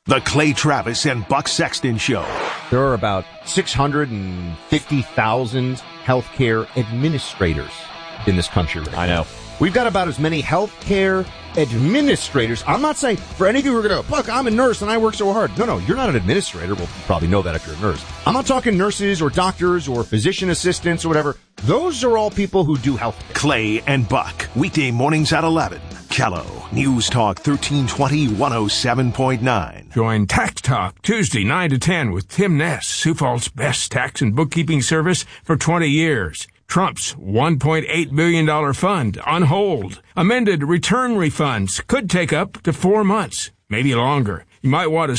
The Clay Travis and Buck Sexton Show. There are about 650,000 healthcare administrators in this country right now. I know. We've got about as many healthcare administrators. I'm not saying for any of you who are going to, Buck, I'm a nurse and I work so hard. No, you're not an administrator. Well, you probably know that if you're a nurse. I'm not talking nurses or doctors or physician assistants or whatever. Those are all people who do healthcare. Clay and Buck, weekday mornings at 11. Kello, News Talk 1320 107.9. Join Tax Talk Tuesday 9 to 10 with Tim Ness, Sioux Falls' best tax and bookkeeping service for 20 years. Trump's $1.8 billion fund on hold. Amended return refunds could take up to 4 months, maybe longer. You might want to